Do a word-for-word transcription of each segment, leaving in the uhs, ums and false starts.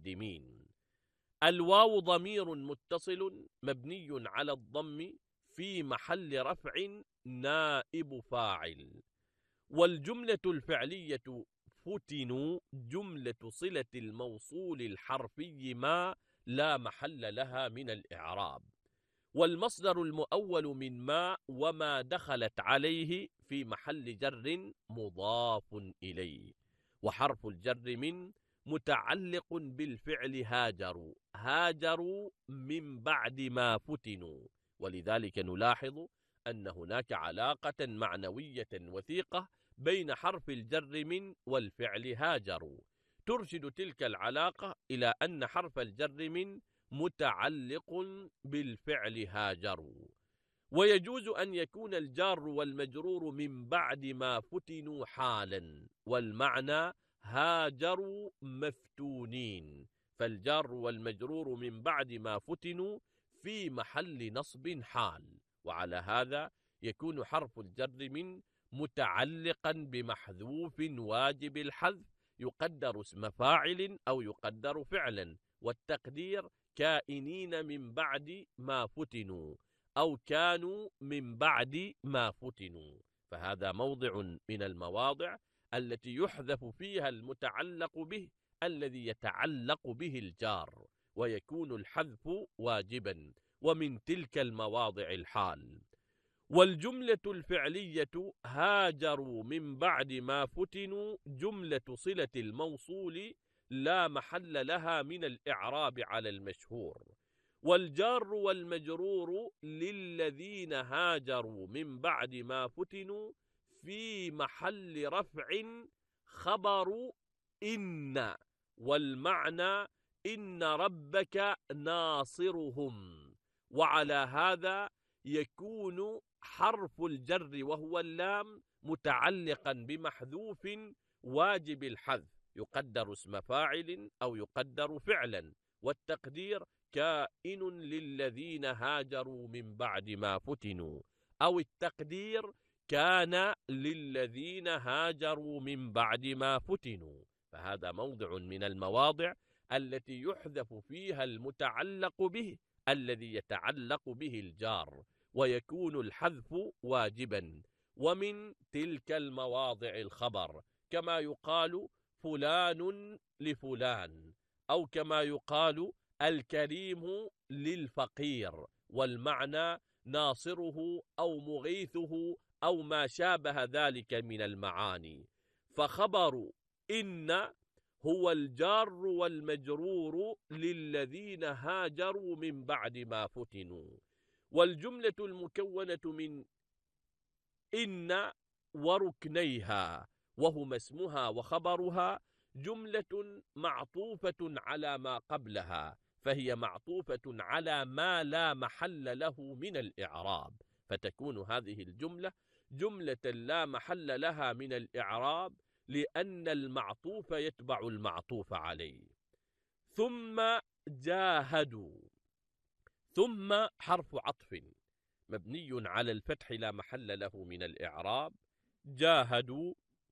المتقدمين. الواو ضمير متصل مبني على الضم في محل رفع نائب فاعل. والجملة الفعلية فتنوا جملة صلة الموصول الحرفي ما لا محل لها من الإعراب. والمصدر المؤول من ما وما دخلت عليه في محل جر مضاف إليه. وحرف الجر من متعلق بالفعل هاجروا، هاجروا من بعد ما فتنوا. ولذلك نلاحظ أن هناك علاقة معنوية وثيقة بين حرف الجر من والفعل هاجروا، ترشد تلك العلاقة إلى أن حرف الجر من متعلق بالفعل هاجروا. ويجوز أن يكون الجار والمجرور من بعد ما فتنوا حالا، والمعنى هاجروا مفتونين، فالجار والمجرور من بعد ما فتنوا في محل نصب حال. وعلى هذا يكون حرف الجر من متعلقا بمحذوف واجب الحذف يقدر اسم فاعل أو يقدر فعلا، والتقدير كائنين من بعد ما فتنوا أو كانوا من بعد ما فتنوا. فهذا موضع من المواضع التي يحذف فيها المتعلق به الذي يتعلق به الجار، ويكون الحذف واجبا، ومن تلك المواضع الحال. والجملة الفعلية هاجروا من بعد ما فتنوا جملة صلة الموصول لا محل لها من الإعراب على المشهور. والجار والمجرور للذين هاجروا من بعد ما فتنوا في محل رفع خبر إن، والمعنى إن ربك ناصرهم. وعلى هذا يكون حرف الجر وهو اللام متعلقا بمحذوف واجب الحذف يقدر اسم فاعل أو يقدر فعلا، والتقدير كائن للذين هاجروا من بعد ما فتنوا، أو التقدير كان للذين هاجروا من بعد ما فتنوا. فهذا موضع من المواضع التي يحذف فيها المتعلق به الذي يتعلق به الجار، ويكون الحذف واجبا. ومن تلك المواضع الخبر، كما يقال فلان لفلان، أو كما يقال الكريم للفقير، والمعنى ناصره أو مغيثه أو ما شابه ذلك من المعاني. فخبر إن هو الجار والمجرور للذين هاجروا من بعد ما فتنوا. والجملة المكونة من إن وركنيها وهما اسمها وخبرها جملة معطوفة على ما قبلها، فهي معطوفة على ما لا محل له من الإعراب، فتكون هذه الجملة جملة لا محل لها من الإعراب لأن المعطوف يتبع المعطوف عليه. ثم جاهدوا، ثم حرف عطف مبني على الفتح لا محل له من الإعراب. جاهدوا،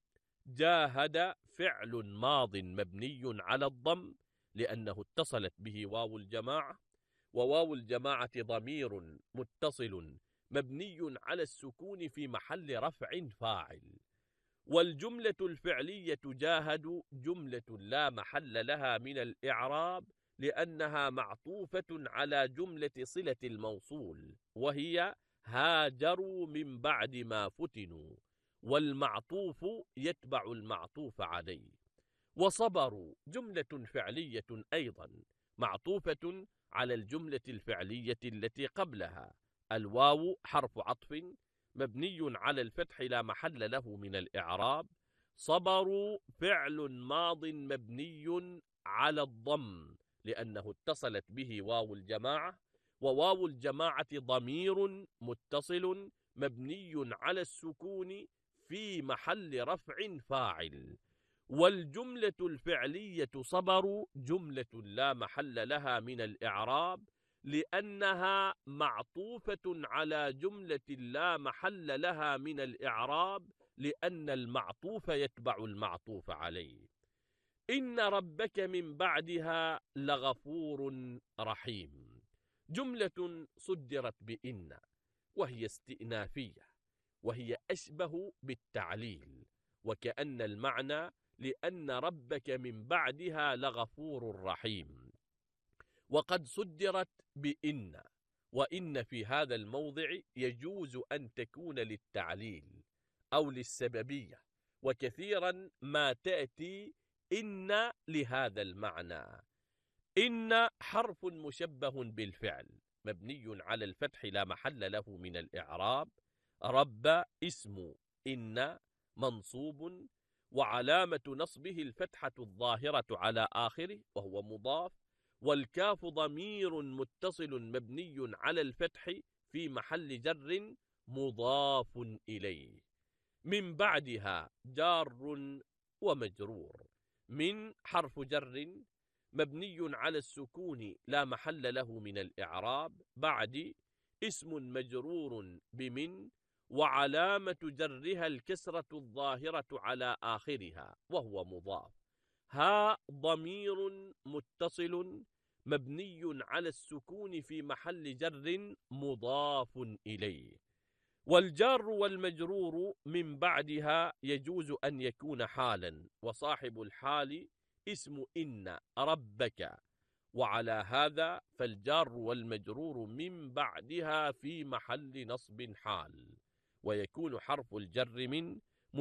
جاهد فعل ماض مبني على الضم لأنه اتصلت به واو الجماعة، وواو الجماعة ضمير متصل مبني على السكون في محل رفع فاعل. والجملة الفعلية جاهدوا جملة لا محل لها من الإعراب لأنها معطوفة على جملة صلة الموصول وهي هاجروا من بعد ما فتنوا، والمعطوف يتبع المعطوف عليه. وصبروا جملة فعلية أيضا معطوفة على الجملة الفعلية التي قبلها. الواو حرف عطف مبني على الفتح لا محل له من الإعراب. صبروا فعل ماض مبني على الضم لأنه اتصلت به واو الجماعة، وواو الجماعة ضمير متصل مبني على السكون في محل رفع فاعل. والجملة الفعلية صبروا جملة لا محل لها من الإعراب لأنها معطوفة على جملة لا محل لها من الإعراب لأن المعطوف يتبع المعطوف عليه. إن ربك من بعدها لغفور رحيم. جملة صدرت بإن، وهي استئنافية، وهي أشبه بالتعليل، وكأن المعنى لأن ربك من بعدها لغفور رحيم. وقد صدرت بإن، وإن في هذا الموضع يجوز أن تكون للتعليل أو للسببية، وكثيرا ما تأتي إن لهذا المعنى. إن حرف مشبه بالفعل مبني على الفتح لا محل له من الإعراب. رب اسم إن منصوب، وعلامة نصبه الفتحة الظاهرة على آخره وهو مضاف، والكاف ضمير متصل مبني على الفتح في محل جر مضاف إليه. من بعدها جار ومجرور. من حرف جر مبني على السكون لا محل له من الإعراب. بعد اسم مجرور بمن، وعلامة جرها الكسرة الظاهرة على آخرها وهو مضاف. ها ضمير متصل مبني على السكون في محل جر مضاف إليه. والجار والمجرور من بعدها يجوز أن يكون حالا، وصاحب الحال اسم إن ربك، وعلى هذا فالجار والمجرور من بعدها في محل نصب حال. ويكون حرف الجر من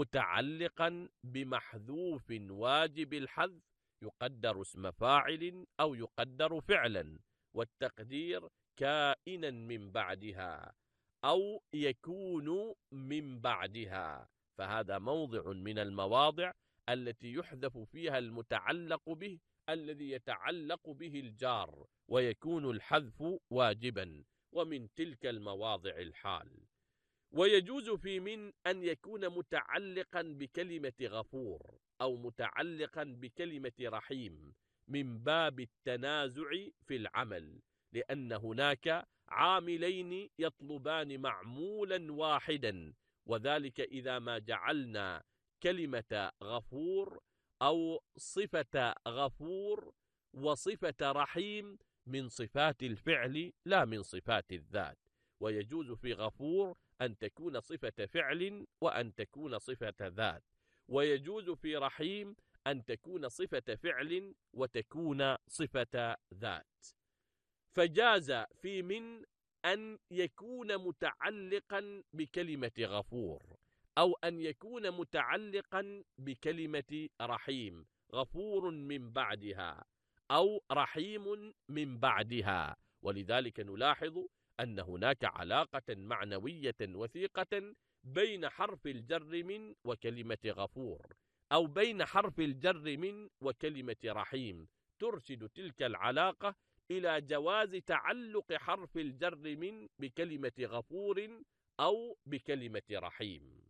متعلقا بمحذوف واجب الحذف يقدر اسم فاعل أو يقدر فعلا، والتقدير كائنا من بعدها أو يكون من بعدها. فهذا موضع من المواضع التي يحذف فيها المتعلق به الذي يتعلق به الجار، ويكون الحذف واجبا، ومن تلك المواضع الحال. ويجوز في من أن يكون متعلقا بكلمة غفور أو متعلقا بكلمة رحيم من باب التنازع في العمل، لأن هناك عاملين يطلبان معمولا واحدا، وذلك إذا ما جعلنا كلمة غفور أو صفة غفور وصفة رحيم من صفات الفعل لا من صفات الذات. ويجوز في غفور أن تكون صفة فعل وأن تكون صفة ذات، ويجوز في رحيم أن تكون صفة فعل وتكون صفة ذات. فجاز في من أن يكون متعلقا بكلمة غفور، أو أن يكون متعلقا بكلمة رحيم، غفور من بعدها أو رحيم من بعدها. ولذلك نلاحظ أن هناك علاقة معنوية وثيقة بين حرف الجر من وكلمة غفور، أو بين حرف الجر من وكلمة رحيم، ترشد تلك العلاقة إلى جواز تعلق حرف الجر من بكلمة غفور أو بكلمة رحيم.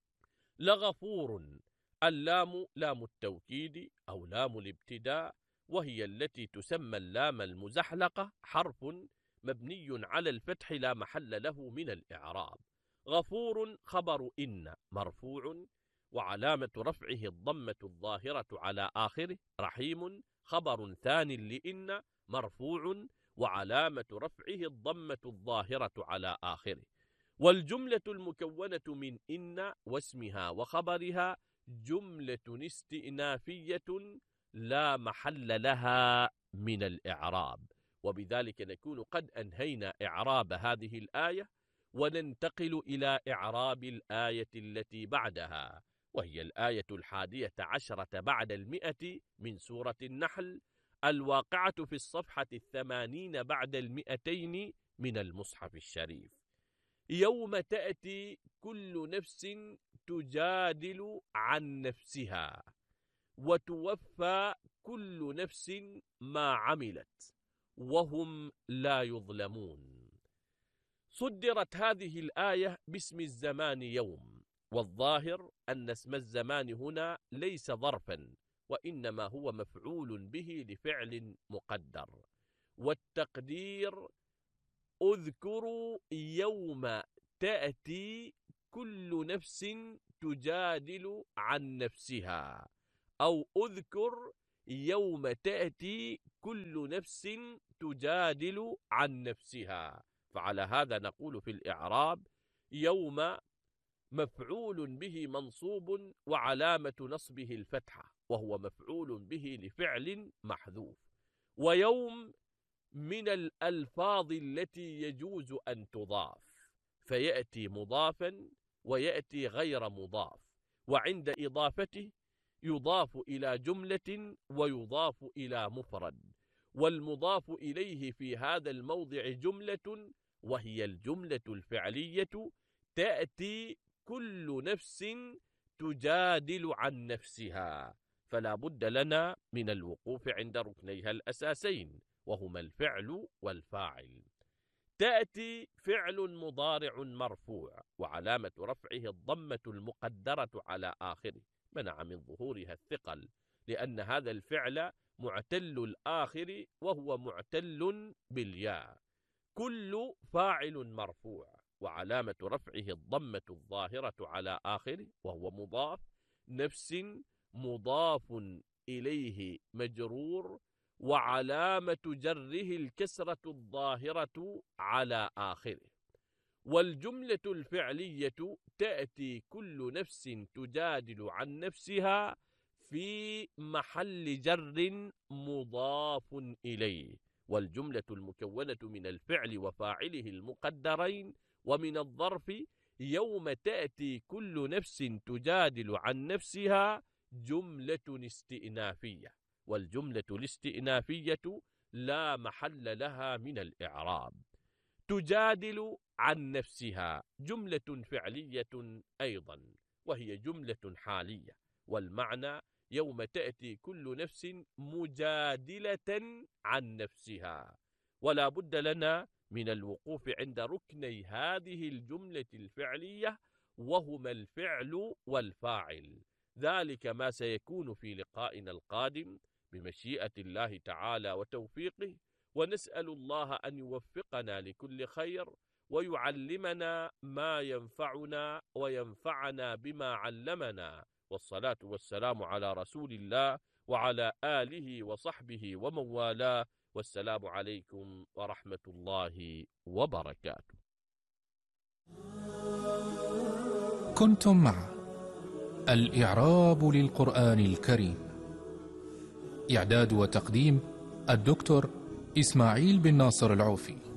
لغفور، اللام لام التوكيد أو لام الابتداء، وهي التي تسمى اللام المزحلقة، حرف مبني على الفتح لا محل له من الإعراب. غفور خبر إن مرفوع، وعلامة رفعه الضمة الظاهرة على آخره. رحيم خبر ثان لإن مرفوع، وعلامة رفعه الضمة الظاهرة على آخره. والجملة المكونة من إن واسمها وخبرها جملة استئنافية لا محل لها من الإعراب. وبذلك نكون قد أنهينا إعراب هذه الآية، وننتقل إلى إعراب الآية التي بعدها، وهي الآية الحادية عشرة بعد المئة من سورة النحل، الواقعة في الصفحة الثمانين بعد المئتين من المصحف الشريف. يوم تأتي كل نفس تجادل عن نفسها وتوفى كل نفس ما عملت وهم لا يظلمون. صدرت هذه الآية باسم الزمان يوم، والظاهر أن اسم الزمان هنا ليس ظرفا، وإنما هو مفعول به لفعل مقدر، والتقدير اذكروا يوم تأتي كل نفس تجادل عن نفسها، أو اذكر يوم تأتي كل نفس تجادل عن نفسها. فعلى هذا نقول في الإعراب: يوم مفعول به منصوب وعلامة نصبه الفتحة، وهو مفعول به لفعل محذوف. ويوم من الألفاظ التي يجوز أن تضاف، فيأتي مضافا ويأتي غير مضاف، وعند إضافته يضاف إلى جملة ويضاف إلى مفرد، والمضاف إليه في هذا الموضع جملة، وهي الجملة الفعلية: تأتي كل نفس تجادل عن نفسها. فلا بد لنا من الوقوف عند ركنيها الأساسين، وهما الفعل والفاعل. تأتي فعل مضارع مرفوع، وعلامة رفعه الضمة المقدرة على آخره، منع من ظهورها الثقل، لأن هذا الفعل معتل الآخر وهو معتل بالياء. كل فاعل مرفوع، وعلامة رفعه الضمة الظاهرة على آخره وهو مضاف. نفس مضاف إليه مجرور، وعلامة جره الكسرة الظاهرة على آخره. والجملة الفعلية: تأتي كل نفس تجادل عن نفسها، في محل جر مضاف إليه. والجملة المكونة من الفعل وفاعله المقدرين ومن الظرف يوم تأتي كل نفس تجادل عن نفسها جملة استئنافية، والجملة الاستئنافية لا محل لها من الإعراب. تجادل عن نفسها جملة فعلية أيضا، وهي جملة حالية، والمعنى يوم تأتي كل نفس مجادلة عن نفسها. ولا بد لنا من الوقوف عند ركني هذه الجملة الفعلية، وهما الفعل والفاعل. ذلك ما سيكون في لقائنا القادم بمشيئة الله تعالى وتوفيقه، ونسأل الله أن يوفقنا لكل خير، ويعلمنا ما ينفعنا وينفعنا بما علمنا. والصلاة والسلام على رسول الله وعلى آله وصحبه ومن والاه، والسلام عليكم ورحمة الله وبركاته. كنتم مع الإعراب للقرآن الكريم، إعداد وتقديم الدكتور إسماعيل بن ناصر العوفي.